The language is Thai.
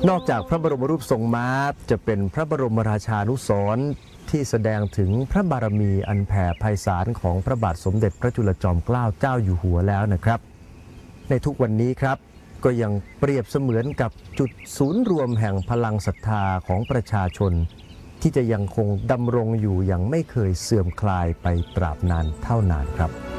นอกจากพระบรมรูปทรงม้าจะเป็นพระบรมราชานุสรณ์ที่แสดงถึงพระบารมีอันแผ่ไพศาลของพระบาทสมเด็จพระจุลจอมเกล้าเจ้าอยู่หัวแล้วนะครับในทุกวันนี้ครับก็ยังเปรียบเสมือนกับจุดศูนย์รวมแห่งพลังศรัทธาของประชาชนที่จะยังคงดำรงอยู่อย่างไม่เคยเสื่อมคลายไปตราบนานเท่านานครับ